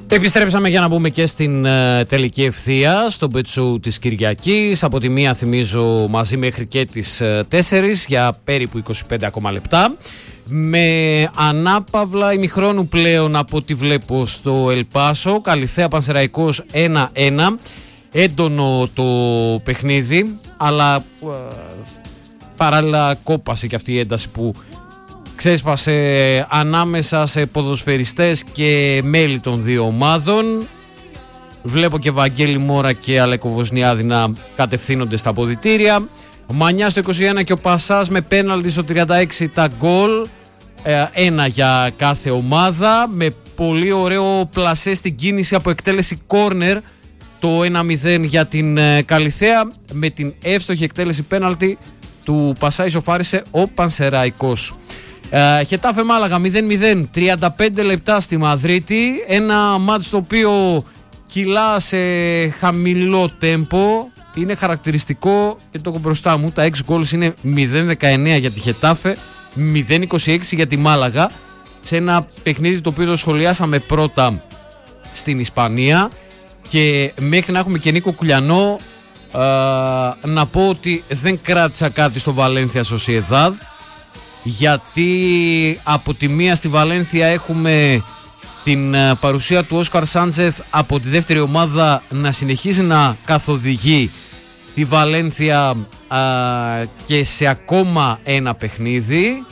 Επιστρέψαμε για να μπούμε και στην τελική ευθεία στο Bet Show της Κυριακής. Από τη μία θυμίζω μαζί μέχρι και τις 4 για περίπου 25 ακόμα λεπτά. Με ανάπαυλα ημιχρόνου πλέον από ό,τι βλέπω στο Ελπάσο. Καλιθέα Πανσεραϊκός 1-1. Έντονο το παιχνίδι, αλλά παράλληλα κόπασε και αυτή η ένταση που ξέσπασε ανάμεσα σε ποδοσφαιριστές και μέλη των δύο ομάδων. Βλέπω και Βαγγέλη Μόρα και Αλέκο Βοσνιάδη να κατευθύνονται στα αποδυτήρια. Μανιά στο 21 και ο Πασάς με πέναλτι στο 36 τα γκολ. Ένα για κάθε ομάδα. Με πολύ ωραίο πλασέ στην κίνηση από εκτέλεση κόρνερ. Το 1-0 για την Καλιθέα. Με την εύστοχη εκτέλεση πέναλτι του Πασά ισοφάρισε ο Πανσεραϊκός. Χετάφε Μάλαγα 0-0, 35 λεπτά στη Μαδρίτη. Ένα μάτς το οποίο κυλά σε χαμηλό τέμπο. Είναι χαρακτηριστικό και το έχω μπροστά μου. Τα 6 γκολς είναι 0-19 για τη Χετάφε, 0-26 για τη Μάλαγα. Σε ένα παιχνίδι το οποίο το σχολιάσαμε πρώτα στην Ισπανία. Και μέχρι να έχουμε και Νίκο Κουλιανό, να πω ότι δεν κράτησα κάτι στο Βαλένθια Σοσιεδάδ, γιατί από τη μία στη Βαλένθια έχουμε την παρουσία του Όσκαρ Σάντσεθ από τη δεύτερη ομάδα να συνεχίζει να καθοδηγεί τη Βαλένθια και σε ακόμα ένα παιχνίδι.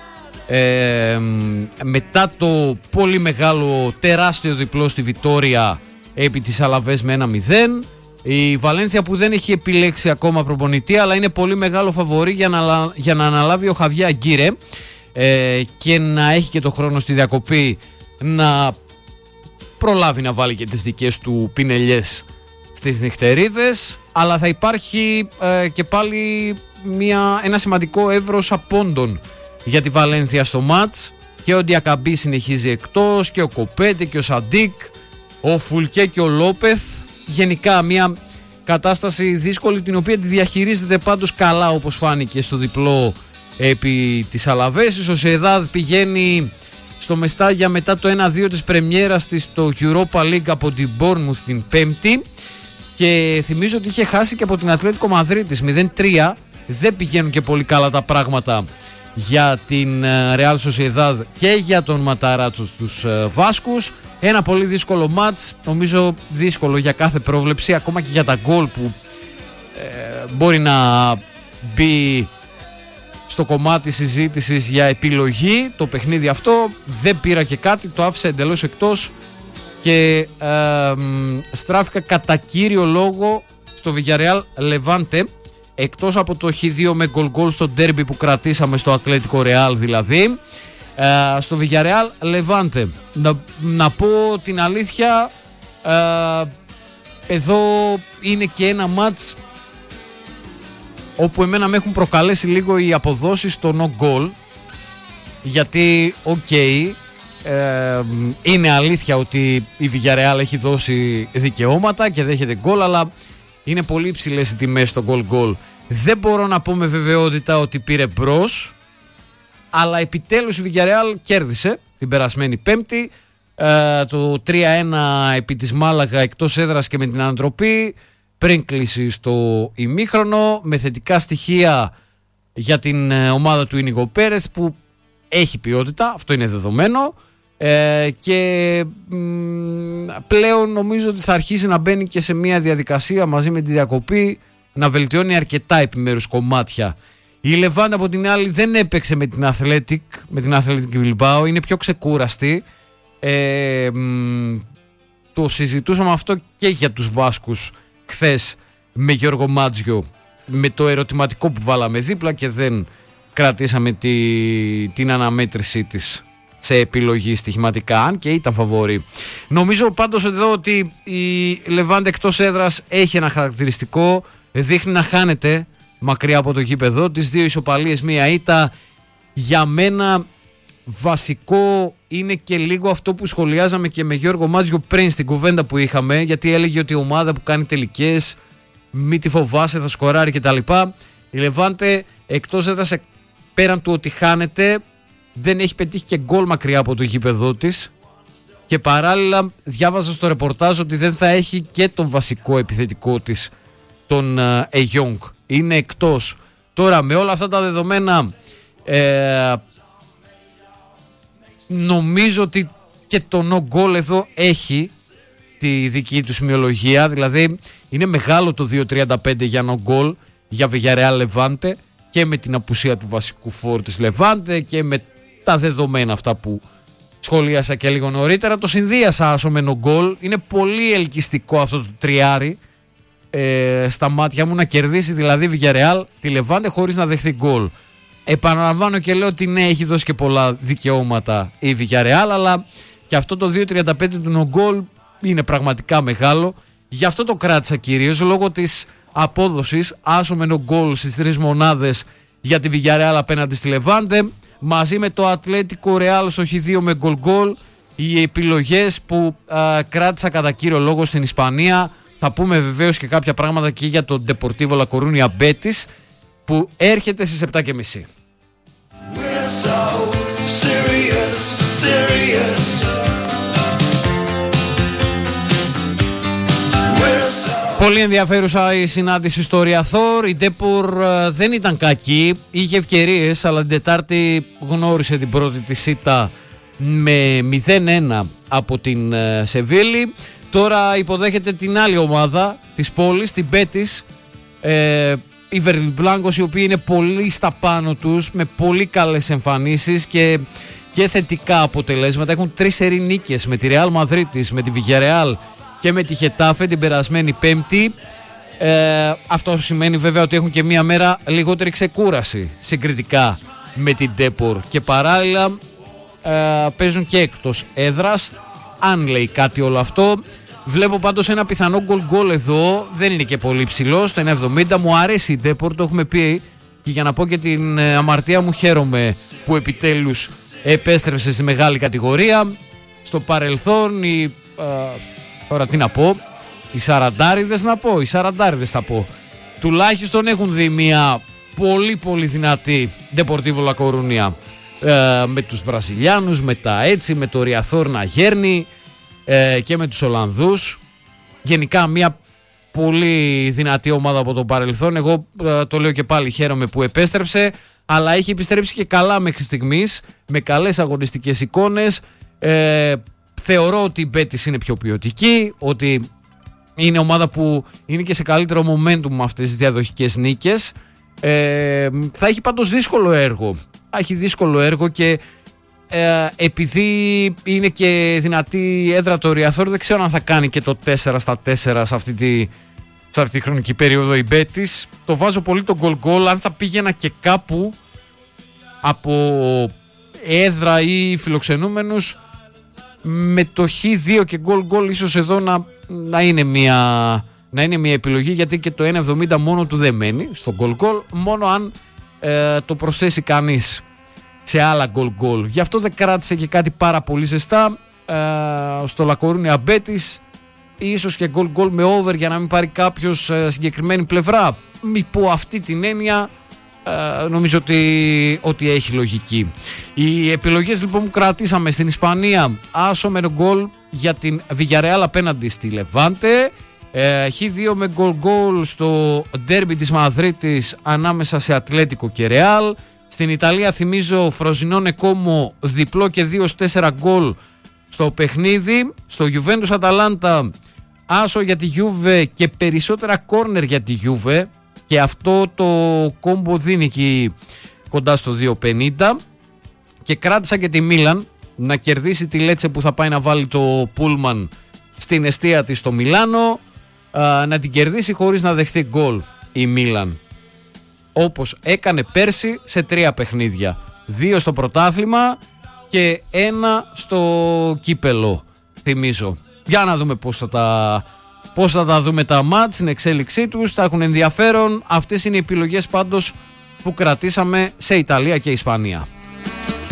Μετά το πολύ μεγάλο τεράστιο διπλό στη Βιτόρια επί της Αλαβές με 1-0, η Βαλένθια που δεν έχει επιλέξει ακόμα προπονητή, αλλά είναι πολύ μεγάλο φαβορί για να αναλάβει ο Χαβιέ Αγκίρε και να έχει και το χρόνο στη διακοπή να προλάβει να βάλει και τις δικές του πινελιές στις νυχτερίδες. Αλλά θα υπάρχει και πάλι ένα σημαντικό εύρος απόντων για τη Βαλένθια στο μάτς. Και ο Ντιακαμπή συνεχίζει εκτός, και ο Κοπέτε και ο Σαντίκ, ο Φουλκέ και ο Λόπεθ. Γενικά μια κατάσταση δύσκολη, την οποία τη διαχειρίζεται πάντως καλά, όπως φάνηκε στο διπλό επί της Αλαβές. Η Σοσιεδάδ πηγαίνει στο Μεστάγια μετά το 1-2 της πρεμιέρας της στο Europa League από την Bournemouth την Πέμπτη, και θυμίζω ότι είχε χάσει και από την Ατλέτικο Μαδρίτης 0-3. Δεν πηγαίνουν και πολύ καλά τα πράγματα για την Real Sociedad και για τον Ματαράτσο στους Βάσκους. Ένα πολύ δύσκολο μάτς, νομίζω δύσκολο για κάθε πρόβλεψη, ακόμα και για τα γκολ που μπορεί να μπει στο κομμάτι συζήτησης για επιλογή. Το παιχνίδι αυτό δεν πήρα και κάτι, το άφησα εντελώς εκτός και στράφηκα κατά κύριο λόγο στο Villarreal Levante, εκτός από το Χ2 με γκολ στο ντέρμπι που κρατήσαμε στο Ατλέτικο Ρεάλ δηλαδή. Στο Villarreal Levante να πω την αλήθεια, εδώ είναι και ένα μάτς όπου εμένα με έχουν προκαλέσει λίγο οι αποδόσεις στο no goal, γιατί είναι αλήθεια ότι η Villarreal έχει δώσει δικαιώματα και δέχεται γκολ, αλλά είναι πολύ υψηλές οι τιμές στο goal. Δεν μπορώ να πω με βεβαιότητα ότι πήρε μπρος, αλλά επιτέλους η Villarreal κέρδισε την περασμένη Πέμπτη. Το 3-1 επί της Μάλαγα εκτός έδρας και με την ανατροπή πριν κλείσει στο ημίχρονο, με θετικά στοιχεία για την ομάδα του Ίνιγκο Πέρεθ που έχει ποιότητα, αυτό είναι δεδομένο, και πλέον νομίζω ότι θα αρχίσει να μπαίνει και σε μια διαδικασία μαζί με τη διακοπή να βελτιώνει αρκετά επιμέρους κομμάτια. Η Λεβάντα από την άλλη δεν έπαιξε με την Athletic Bilbao, είναι πιο ξεκούραστη. Το συζητούσαμε αυτό και για τους Βάσκους χθες με Γιώργο Μάτζιο, με το ερωτηματικό που βάλαμε δίπλα και δεν κρατήσαμε την αναμέτρησή της σε επιλογή στοιχηματικά, αν και ήταν φαβόρη. Νομίζω πάντως εδώ ότι η Λεβάντα εκτός έδρας έχει ένα χαρακτηριστικό, δείχνει να χάνεται μακριά από το γήπεδο, τις 2 ισοπαλίες, 1 ήττα. Για μένα βασικό είναι και λίγο αυτό που σχολιάζαμε και με Γιώργο Μάτζιο πριν στην κουβέντα που είχαμε, γιατί έλεγε ότι η ομάδα που κάνει τελικές μη τη φοβάσαι, θα σκοράρει κτλ. Η Λεβάντε εκτός έδρας, πέραν του ότι χάνεται, δεν έχει πετύχει και γκολ μακριά από το γήπεδό της Και παράλληλα διάβαζα στο ρεπορτάζ ότι δεν θα έχει και τον βασικό επιθετικό της, τον Εγιόγκ. Είναι εκτός. Τώρα με όλα αυτά τα δεδομένα νομίζω ότι και το no goal εδώ έχει τη δική του σημειολογία. Δηλαδή είναι μεγάλο το 2.35 για no goal για Villarreal Levante, και με την απουσία του βασικού φόρ της Levante και με τα δεδομένα αυτά που σχολίασα και λίγο νωρίτερα. Το συνδύασα άσο με no goal. Είναι πολύ ελκυστικό αυτό το τριάρι στα μάτια μου, να κερδίσει δηλαδή Villarreal τη Levante χωρίς να δεχθεί γκολ. Επαναλαμβάνω και λέω ότι ναι, έχει δώσει και πολλά δικαιώματα η Villarreal, αλλά και αυτό το 2.35 του no goal είναι πραγματικά μεγάλο. Γι' αυτό το κράτησα κυρίως, λόγω της απόδοσης. Άσο με no goal στις 3 μονάδες για τη Villarreal απέναντι στη Levante, μαζί με το Ατλέτικο Real στο Χ2 με goal. Οι επιλογές που κράτησα κατά κύριο λόγο στην Ισπανία. Θα πούμε βεβαίως και κάποια πράγματα και για το Deportivo La Coruña Betis, που έρχεται στις 7.30. Πολύ ενδιαφέρουσα η συνάντηση στο Ριαθόρ. Η Ντέπορ δεν ήταν κακή, είχε ευκαιρίες, αλλά την Τετάρτη γνώρισε την πρώτη της ήττα με 0-1 από την Σεβίλη. Τώρα υποδέχεται την άλλη ομάδα της πόλης, την Μπέτις, οι Βερδιμπλάνκος, οι οποίοι είναι πολύ στα πάνω τους, με πολύ καλές εμφανίσεις και θετικά αποτελέσματα. Έχουν 3 σερί νίκες με τη Ρεάλ Μαδρίτης, με τη Villarreal και με τη Χετάφε την περασμένη Πέμπτη. Αυτό σημαίνει βέβαια ότι έχουν και μία μέρα λιγότερη ξεκούραση συγκριτικά με την Ντέπορ, και παράλληλα παίζουν και εκτός έδρας, αν λέει κάτι όλο αυτό. Βλέπω πάντως ένα πιθανό γκολ εδώ, δεν είναι και πολύ ψηλό, στο 1.70. Μου αρέσει η Ντέπορ, το έχουμε πει, και για να πω και την αμαρτία μου, χαίρομαι που επιτέλους επέστρεψε στη μεγάλη κατηγορία. Στο παρελθόν τώρα τι να πω, οι σαραντάριδες θα πω, τουλάχιστον έχουν δει μια πολύ πολύ δυνατή Deportivo La Coruña, με τους Βραζιλιάνους, με τα έτσι, με το Ριαθόρ να γέρνει, και με τους Ολλανδούς. Γενικά μια πολύ δυνατή ομάδα από το παρελθόν. Εγώ το λέω και πάλι, χαίρομαι που επέστρεψε, αλλά έχει επιστρέψει και καλά μέχρι στιγμής, με καλές αγωνιστικές εικόνες. Θεωρώ ότι η Μπέτις είναι πιο ποιοτική, ότι είναι ομάδα που είναι και σε καλύτερο momentum με αυτές τις διαδοχικές νίκες. Θα έχει πάντως δύσκολο έργο. Και επειδή είναι και δυνατή έδρα το Ριαθόρ, δεν ξέρω αν θα κάνει και το 4-4 σε αυτή τη χρονική περίοδο η Μπέτις. Το βάζω πολύ το γκολ. Αν θα πήγαινα και κάπου από έδρα ή φιλοξενούμενους, με το Χ2 και γκολ ίσως εδώ να είναι μια επιλογή, γιατί και το 1.70 μόνο του δεν μένει στο γκολ, μόνο αν το προσθέσει κανείς σε άλλα γκολ. Γι' αυτό δεν κράτησε και κάτι πάρα πολύ ζεστά στο La Coruña Betis, ίσως και γκολ με over για να μην πάρει κάποιος συγκεκριμένη πλευρά. Μη πω αυτή την έννοια, νομίζω ότι έχει λογική. Οι επιλογές λοιπόν που κρατήσαμε στην Ισπανία: άσο με γκολ για την Villarreal απέναντι στη Levante, Χ2 με γκολ στο ντέρμπι της Μαδρίτης ανάμεσα σε Ατλέτικο και Ρεάλ. Στην Ιταλία θυμίζω Φροζινόνε Κόμο, διπλό και 2-4 γκολ στο παιχνίδι. Στο Juventus Αταλάντα, άσο για τη Juve και περισσότερα κόρνερ για τη Juve, και αυτό το κόμπο δίνει εκεί κοντά στο 2.50. Και κράτησα και τη Μίλαν να κερδίσει τη Λέτσε, που θα πάει να βάλει το πούλμαν στην εστία της στο Μιλάνο, να την κερδίσει χωρίς να δεχθεί γκολ η Μίλαν, όπως έκανε πέρσι σε 3 παιχνίδια, 2 στο πρωτάθλημα και 1 στο κύπελο, θυμίζω. Για να δούμε πώς θα τα δούμε τα μάτς, στην εξέλιξή τους, θα έχουν ενδιαφέρον. Αυτές είναι οι επιλογές πάντως που κρατήσαμε σε Ιταλία και Ισπανία.